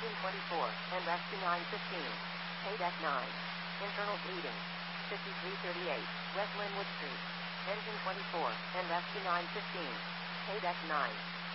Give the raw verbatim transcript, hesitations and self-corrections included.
Engine twenty-four, and rescue nine fifteen. Pay deck nine. Internal bleeding. fifty-three thirty-eight, West Linwood Street. Engine twenty-four, and rescue nine fifteen. Pay deck nine.